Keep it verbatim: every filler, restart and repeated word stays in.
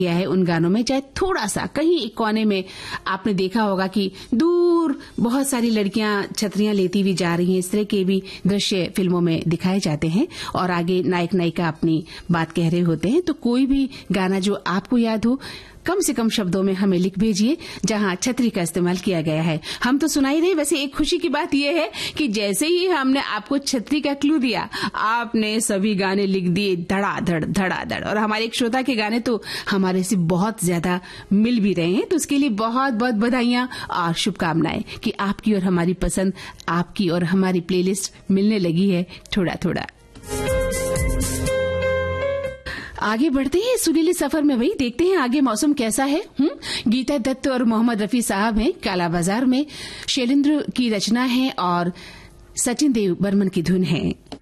किया है उन गानों में, चाहे थोड़ा सा कहीं एक कोने में आपने देखा होगा कि दूर बहुत सारी लड़कियां छतरियां लेती हुई जा रही हैं, इस तरह के भी दृश्य फिल्मों में दिखाए जाते हैं और आगे नायक नायिका अपनी बात कह रहे होते हैं। तो कोई भी गाना जो आपको याद हो, कम से कम शब्दों में हमें लिख भेजिए जहां छतरी का इस्तेमाल किया गया है। हम तो सुनाई रहे। वैसे एक खुशी की बात यह है कि जैसे ही हमने आपको छतरी का क्लू दिया, आपने सभी गाने लिख दिए धड़ाधड़ धड़ाधड़। और हमारे एक श्रोता के गाने तो हमारे से बहुत ज्यादा मिल भी रहे हैं, तो उसके लिए बहुत बहुत बधाइयां और शुभकामनाएं कि आपकी और हमारी पसंद, आपकी और हमारी प्लेलिस्ट मिलने लगी है थोड़ा थोड़ा। आगे बढ़ते हैं सुरीले सफर में। वही देखते हैं आगे मौसम कैसा है। हम्म गीता दत्त और मोहम्मद रफी साहब हैं काला बाजार में, शैलेंद्र की रचना है और सचिन देव बर्मन की धुन है।